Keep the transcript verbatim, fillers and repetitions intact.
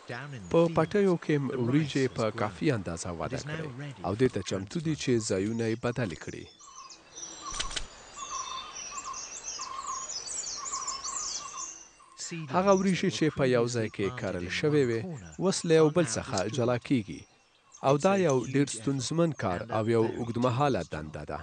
په پټیو کې وریجې په کافي اندازه وده کړې او دې ته چمتو دي چې ځایونه یې بدل کړي. هغه وریجې چې په یو ځای کې کرل شوې وي اوس له یو بل څخه جلا کیږي او دا یو ډېر ستونزمن کار او یو اوږدمهاله دنده ده.